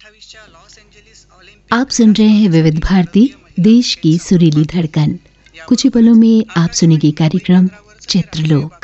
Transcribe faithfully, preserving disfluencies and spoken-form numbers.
आप सुन रहे हैं विविध भारती, देश की सुरीली धड़कन। कुछ ही पलों में आप सुनेंगे कार्यक्रम चित्रलोक।